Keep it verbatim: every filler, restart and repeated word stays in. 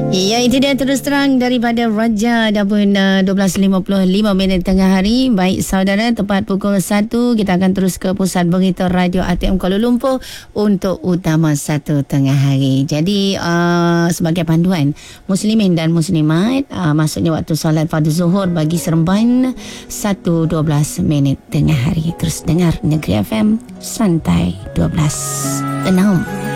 Ya, itu dia terus terang daripada Raja dah pun uh, dua belas lima puluh lima minit tengah hari. Baik saudara, tepat pukul satu kita akan terus ke pusat berita Radio A T M Kuala Lumpur untuk utama satu tengah hari. Jadi uh, sebagai panduan muslimin dan muslimat, uh, maksudnya waktu solat fardu zuhur bagi Seremban satu dua belas minit tengah hari. Terus dengar Negeri F M Santai dua belas enam.